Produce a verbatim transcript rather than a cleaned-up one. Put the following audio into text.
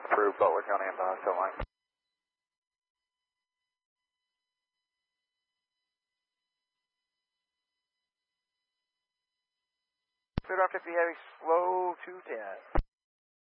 Approved, Butler County and Boston line. Cleared off fifty heavy, slow to ten.